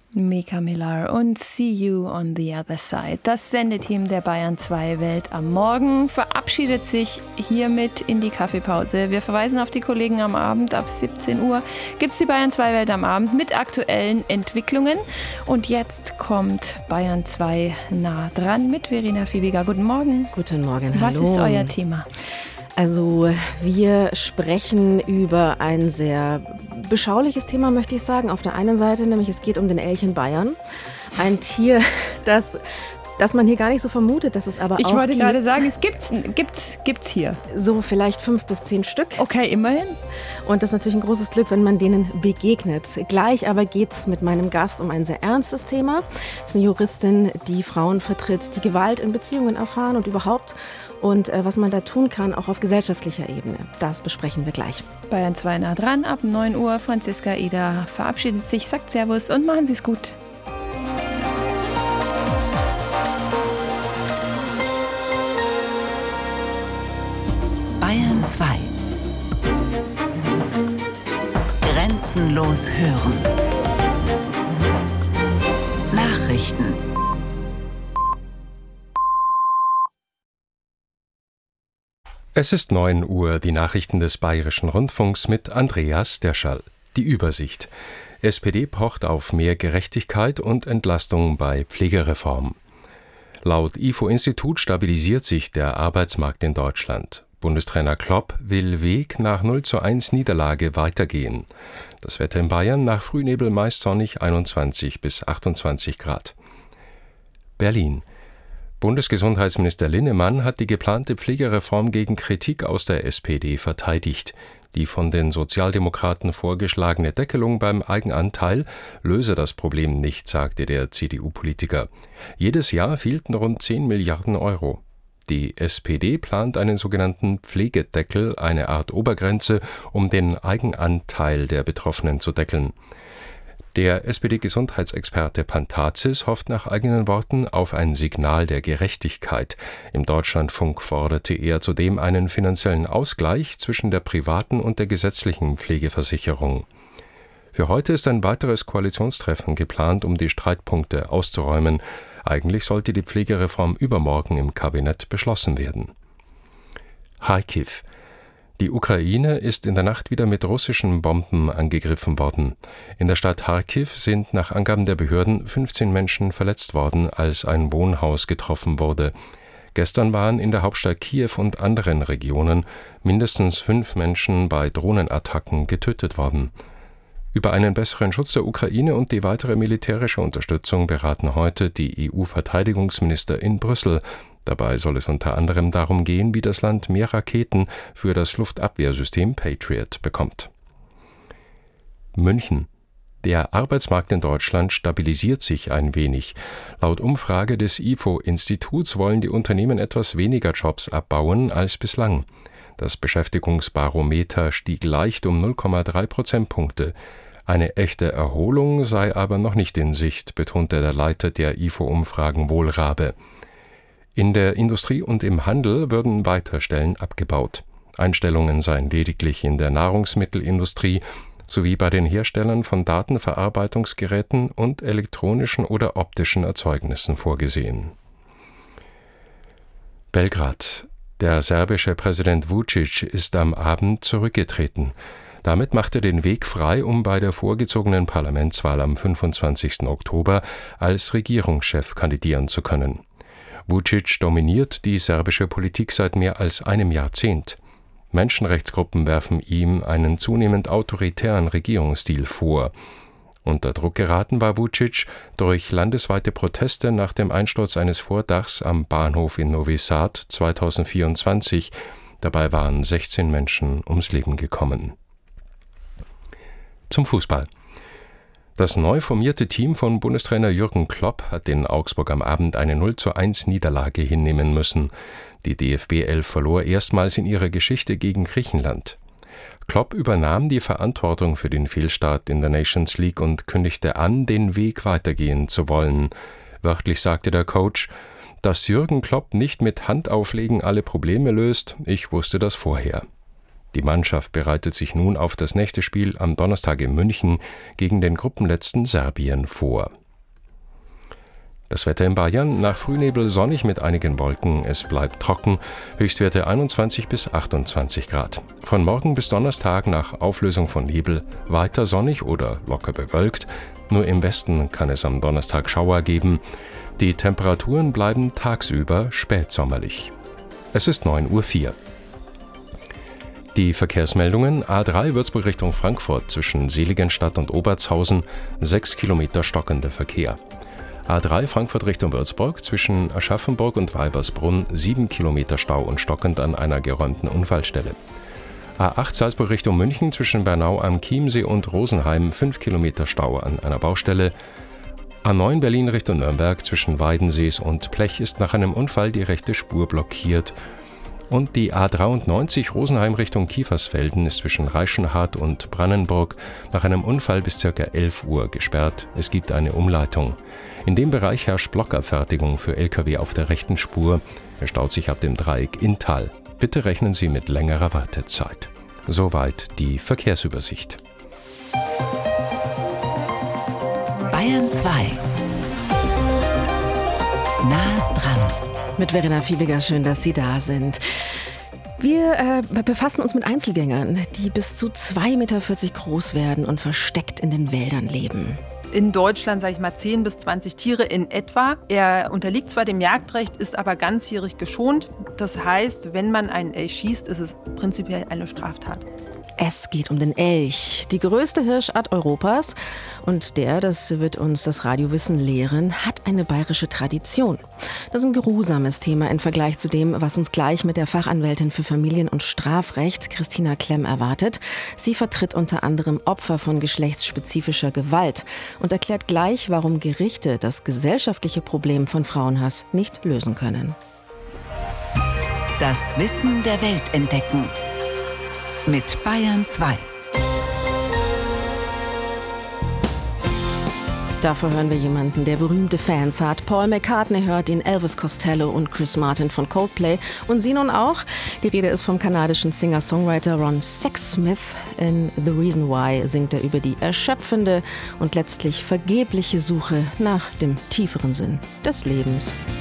Mika Millar und See You on the Other Side. Das Sendeteam der Bayern 2 Welt am Morgen verabschiedet sich hiermit in die Kaffeepause. Wir verweisen auf die Kollegen am Abend. Ab 17 Uhr gibt es die Bayern 2 Welt am Abend mit aktuellen Entwicklungen. Und jetzt kommt Bayern 2 nah dran mit Verena Fiebiger. Guten Morgen. Guten Morgen, hallo. Was ist euer Thema? Also wir sprechen über ein sehr beschauliches Thema, möchte ich sagen. Auf der einen Seite, nämlich es geht um den Elchen Bayern. Ein Tier, das man hier gar nicht so vermutet, dass es aber auch Ich wollte gibt. gerade sagen, es gibt's hier. So vielleicht 5 bis 10 Stück. Okay, immerhin. Und das ist natürlich ein großes Glück, wenn man denen begegnet. Gleich aber geht es mit meinem Gast um ein sehr ernstes Thema. Es ist eine Juristin, die Frauen vertritt, die Gewalt in Beziehungen erfahren und überhaupt. Und was man da tun kann, auch auf gesellschaftlicher Ebene. Das besprechen wir gleich. Bayern 2 nah dran, ab 9 Uhr. Franziska Eder verabschiedet sich, sagt Servus und machen Sie es gut. Bayern 2. Grenzenlos hören. Nachrichten. Es ist 9 Uhr, die Nachrichten des Bayerischen Rundfunks mit Andreas Derschall. Die Übersicht. SPD pocht auf mehr Gerechtigkeit und Entlastung bei Pflegereform. Laut IFO-Institut stabilisiert sich der Arbeitsmarkt in Deutschland. Bundestrainer Klopp will Weg nach 0:1 Niederlage weitergehen. Das Wetter in Bayern nach Frühnebel meist sonnig 21 bis 28 Grad. Berlin. Bundesgesundheitsminister Linnemann hat die geplante Pflegereform gegen Kritik aus der SPD verteidigt. Die von den Sozialdemokraten vorgeschlagene Deckelung beim Eigenanteil löse das Problem nicht, sagte der CDU-Politiker. Jedes Jahr fehlten rund 10 Milliarden Euro. Die SPD plant einen sogenannten Pflegedeckel, eine Art Obergrenze, um den Eigenanteil der Betroffenen zu deckeln. Der SPD-Gesundheitsexperte Pantazis hofft nach eigenen Worten auf ein Signal der Gerechtigkeit. Im Deutschlandfunk forderte er zudem einen finanziellen Ausgleich zwischen der privaten und der gesetzlichen Pflegeversicherung. Für heute ist ein weiteres Koalitionstreffen geplant, um die Streitpunkte auszuräumen. Eigentlich sollte die Pflegereform übermorgen im Kabinett beschlossen werden. Charkiw. Die Ukraine ist in der Nacht wieder mit russischen Bomben angegriffen worden. In der Stadt Charkiw sind nach Angaben der Behörden 15 Menschen verletzt worden, als ein Wohnhaus getroffen wurde. Gestern waren in der Hauptstadt Kiew und anderen Regionen mindestens 5 Menschen bei Drohnenattacken getötet worden. Über einen besseren Schutz der Ukraine und die weitere militärische Unterstützung beraten heute die EU-Verteidigungsminister in Brüssel. Dabei soll es unter anderem darum gehen, wie das Land mehr Raketen für das Luftabwehrsystem Patriot bekommt. München. Der Arbeitsmarkt in Deutschland stabilisiert sich ein wenig. Laut Umfrage des IFO-Instituts wollen die Unternehmen etwas weniger Jobs abbauen als bislang. Das Beschäftigungsbarometer stieg leicht um 0,3 Prozentpunkte. Eine echte Erholung sei aber noch nicht in Sicht, betonte der Leiter der IFO-Umfragen Wohlrabe. In der Industrie und im Handel würden weiter Stellen abgebaut. Einstellungen seien lediglich in der Nahrungsmittelindustrie sowie bei den Herstellern von Datenverarbeitungsgeräten und elektronischen oder optischen Erzeugnissen vorgesehen. Belgrad. Der serbische Präsident Vučić ist am Abend zurückgetreten. Damit macht er den Weg frei, um bei der vorgezogenen Parlamentswahl am 25. Oktober als Regierungschef kandidieren zu können. Vučić dominiert die serbische Politik seit mehr als einem Jahrzehnt. Menschenrechtsgruppen werfen ihm einen zunehmend autoritären Regierungsstil vor. Unter Druck geraten war Vučić durch landesweite Proteste nach dem Einsturz eines Vordachs am Bahnhof in Novi Sad 2024. Dabei waren 16 Menschen ums Leben gekommen. Zum Fußball. Das neu formierte Team von Bundestrainer Jürgen Klopp hat in Augsburg am Abend eine 0:1 Niederlage hinnehmen müssen. Die DFB 11 verlor erstmals in ihrer Geschichte gegen Griechenland. Klopp übernahm die Verantwortung für den Fehlstart in der Nations League und kündigte an, den Weg weitergehen zu wollen. Wörtlich sagte der Coach: Dass Jürgen Klopp nicht mit Handauflegen alle Probleme löst, ich wusste das vorher. Die Mannschaft bereitet sich nun auf das nächste Spiel am Donnerstag in München gegen den Gruppenletzten Serbien vor. Das Wetter in Bayern: nach Frühnebel sonnig mit einigen Wolken. Es bleibt trocken. Höchstwerte 21 bis 28 Grad. Von morgen bis Donnerstag nach Auflösung von Nebel weiter sonnig oder locker bewölkt. Nur im Westen kann es am Donnerstag Schauer geben. Die Temperaturen bleiben tagsüber spätsommerlich. Es ist 9:04 Uhr. Die Verkehrsmeldungen: A3 Würzburg Richtung Frankfurt zwischen Seligenstadt und Obertshausen, 6 Kilometer stockender Verkehr. A3 Frankfurt Richtung Würzburg zwischen Aschaffenburg und Weibersbrunn, 7 Kilometer Stau und stockend an einer geräumten Unfallstelle. A8 Salzburg Richtung München zwischen Bernau am Chiemsee und Rosenheim, 5 Kilometer Stau an einer Baustelle. A9 Berlin Richtung Nürnberg zwischen Weidensees und Plech ist nach einem Unfall die rechte Spur blockiert. Und die A93 Rosenheim Richtung Kiefersfelden ist zwischen Reichenhart und Brannenburg nach einem Unfall bis ca. 11 Uhr gesperrt. Es gibt eine Umleitung. In dem Bereich herrscht Blockabfertigung für Lkw auf der rechten Spur. Er staut sich ab dem Dreieck Inntal. Bitte rechnen Sie mit längerer Wartezeit. Soweit die Verkehrsübersicht. Bayern 2. Nah dran. Mit Verena Fiebiger, schön, dass Sie da sind. Wir befassen uns mit Einzelgängern, die bis zu 2,40 Meter groß werden und versteckt in den Wäldern leben. In Deutschland, sage ich mal, 10 bis 20 Tiere in etwa. Er unterliegt zwar dem Jagdrecht, ist aber ganzjährig geschont. Das heißt, wenn man einen Elch schießt, ist es prinzipiell eine Straftat. Es geht um den Elch, die größte Hirschart Europas. Und der, das wird uns das Radiowissen lehren, hat eine bayerische Tradition. Das ist ein geruhsames Thema im Vergleich zu dem, was uns gleich mit der Fachanwältin für Familien- und Strafrecht, Christina Klemm, erwartet. Sie vertritt unter anderem Opfer von geschlechtsspezifischer Gewalt und erklärt gleich, warum Gerichte das gesellschaftliche Problem von Frauenhass nicht lösen können. Das Wissen der Welt entdecken. Mit Bayern 2. Dafür hören wir jemanden, der berühmte Fans hat. Paul McCartney hört ihn, Elvis Costello und Chris Martin von Coldplay. Und Sie nun auch. Die Rede ist vom kanadischen Singer-Songwriter Ron Sexsmith. In The Reason Why singt er über die erschöpfende und letztlich vergebliche Suche nach dem tieferen Sinn des Lebens.